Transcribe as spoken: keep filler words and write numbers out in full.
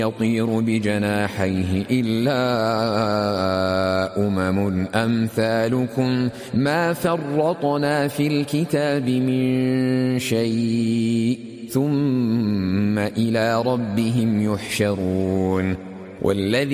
يطير بجناحيه إلا أمم أمثالكم ما فرطنا في الكتاب من شيء ثم إلى ربهم يحشرون. والذي